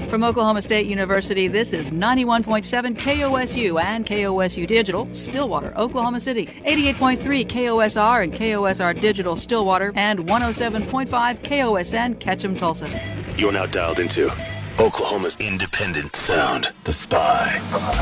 From Oklahoma State University, this is 91.7 KOSU and KOSU Digital, Stillwater, Oklahoma City, 88.3 KOSR and KOSR Digital, Stillwater, and 107.5 KOSN, Ketchum, Tulsa. You're now dialed into Oklahoma's independent sound, The Spy.